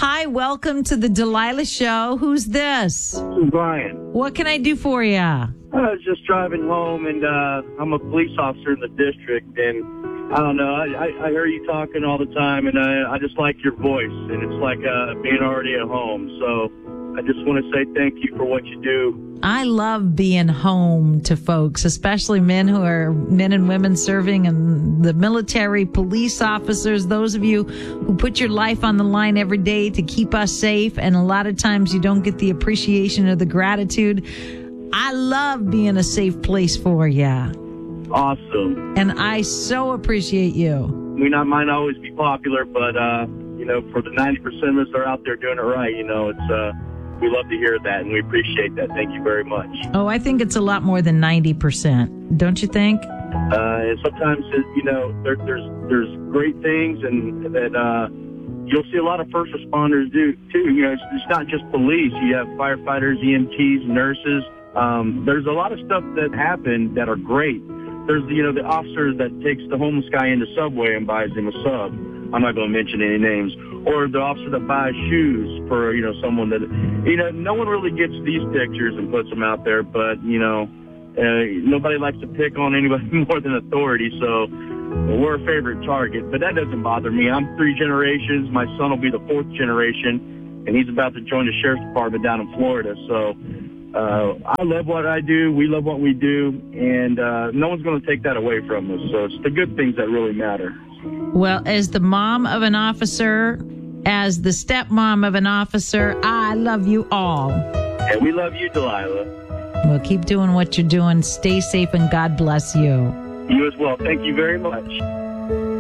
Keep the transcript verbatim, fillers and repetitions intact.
Hi, welcome to the Delilah Show. Who's this? This is Brian. What can I do for you? I was just driving home, and uh, I'm a police officer in the district, and I don't know, I, I, I hear you talking all the time, and I, I just like your voice, and it's like uh, being already at home. So I just want to say thank you for what you do. I love being home to folks, especially men who are men and women serving in the military, police officers, those of you who put your life on the line every day to keep us safe. And a lot of times you don't get the appreciation or the gratitude. I love being a safe place for you. Awesome. And I so appreciate you. We not might not always be popular, but, uh, you know, for the ninety percent of us that are out there doing it right, you know, it's, uh, we love to hear that, and we appreciate that. Thank you very much. Oh, I think it's a lot more than ninety percent. Don't you think? Uh, and sometimes, it, you know, there, there's there's great things, and that uh, you'll see a lot of first responders do, too. You know, it's, it's not just police. You have firefighters, E M Ts, nurses. Um, there's a lot of stuff that happen that are great. There's, you know, the officer that takes the homeless guy into Subway and buys him a sub. I'm not going to mention any names. Or the officer that buys shoes for, you know, someone that, you know, no one really gets these pictures and puts them out there, but, you know, uh, nobody likes to pick on anybody more than authority, so we're a favorite target. But that doesn't bother me. I'm three generations. My son will be the fourth generation, and he's about to join the sheriff's department down in Florida. So uh, I love what I do. We love what we do, and uh, no one's going to take that away from us. So it's the good things that really matter. Well, as the mom of an officer, as the stepmom of an officer, I love you all. And we love you, Delilah. Well, keep doing what you're doing. Stay safe, and God bless you. You as well. Thank you very much.